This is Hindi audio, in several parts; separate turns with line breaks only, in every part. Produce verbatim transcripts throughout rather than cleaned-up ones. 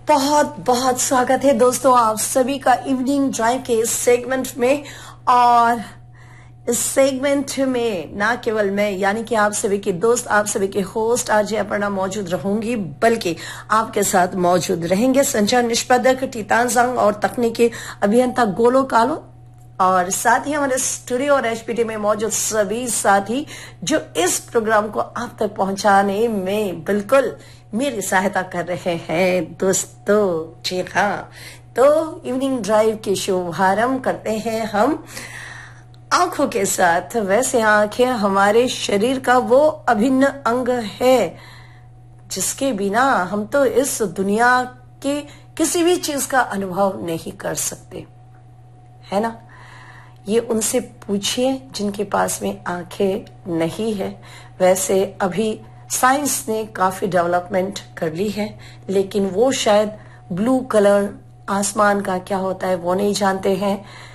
बहुत बहुत स्वागत है दोस्तों आप सभी का इवनिंग ड्राइव के इस सेगमेंट में। और इस सेगमेंट में ना केवल मैं यानी कि आप सभी के दोस्त, आप सभी के होस्ट आरजे अपर्णा मौजूद रहूंगी, बल्कि आपके साथ मौजूद रहेंगे संचार निष्पादक टीतान जंग और तकनीकी अभियंता गोलो कालो, और साथ ही हमारे स्टूडियो और एचपीटी में मौजूद सभी साथी जो इस प्रोग्राम को आप तक पहुंचाने में बिल्कुल मेरी सहायता कर रहे हैं दोस्तों। जी हाँ, तो इवनिंग ड्राइव के शुभारंभ करते हैं हम आंखों के साथ। वैसे आंखें हमारे शरीर का वो अभिन्न अंग है जिसके बिना हम तो इस दुनिया के किसी भी चीज का अनुभव नहीं कर सकते, है ना। ये उनसे पूछिए जिनके पास में आंखें नहीं है। वैसे अभी साइंस ने काफी डेवलपमेंट कर ली है, लेकिन वो शायद ब्लू कलर आसमान का क्या होता है वो नहीं जानते हैं,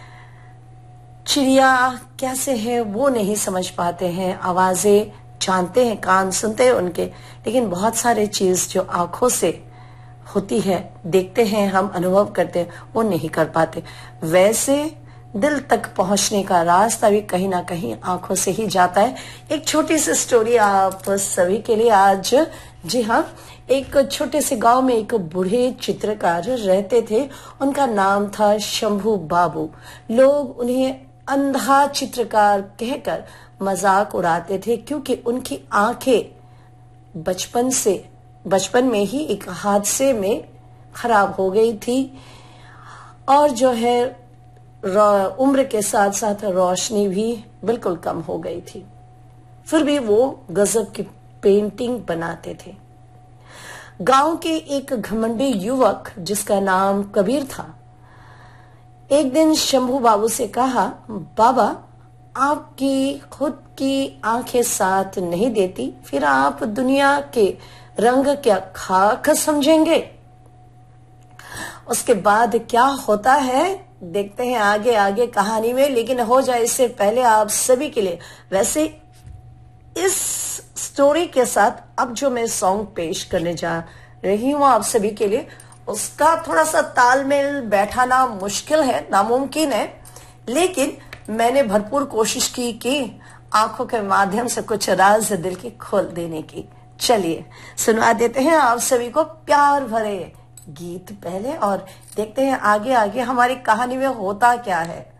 चिड़िया कैसे है वो नहीं समझ पाते हैं, आवाजें जानते हैं, कान सुनते हैं उनके, लेकिन बहुत सारे चीज जो आंखों से होती है, देखते हैं हम, अनुभव करते हैं, वो नहीं कर पाते। वैसे दिल तक पहुंचने का रास्ता भी कहीं ना कहीं आंखों से ही जाता है। एक छोटी सी स्टोरी आप सभी के लिए आज। जी हाँ, एक छोटे से गांव में एक बूढ़े चित्रकार रहते थे। उनका नाम था शंभू बाबू। लोग उन्हें अंधा चित्रकार कहकर मजाक उड़ाते थे, क्योंकि उनकी आंखें बचपन से बचपन में ही एक हादसे में खराब हो गई थी, और जो है उम्र के साथ साथ रोशनी भी बिल्कुल कम हो गई थी। फिर भी वो गजब की पेंटिंग बनाते थे। गांव के एक घमंडी युवक जिसका नाम कबीर था, एक दिन शंभू बाबू से कहा, बाबा आपकी खुद की आंखें साथ नहीं देती, फिर आप दुनिया के रंग क्या खाक समझेंगे। उसके बाद क्या होता है देखते हैं आगे आगे कहानी में, लेकिन हो जाए इससे पहले आप सभी के लिए, वैसे इस स्टोरी के साथ अब जो मैं सॉन्ग पेश करने जा रही हूं आप सभी के लिए, उसका थोड़ा सा तालमेल बैठाना मुश्किल है, नामुमकिन है, लेकिन मैंने भरपूर कोशिश की कि आंखों के माध्यम से कुछ राज दिल की खोल देने की। चलिए सुनवा देते हैं आप सभी को प्यार भरे गीत पहले, और देखते हैं आगे आगे हमारी कहानी में होता क्या है।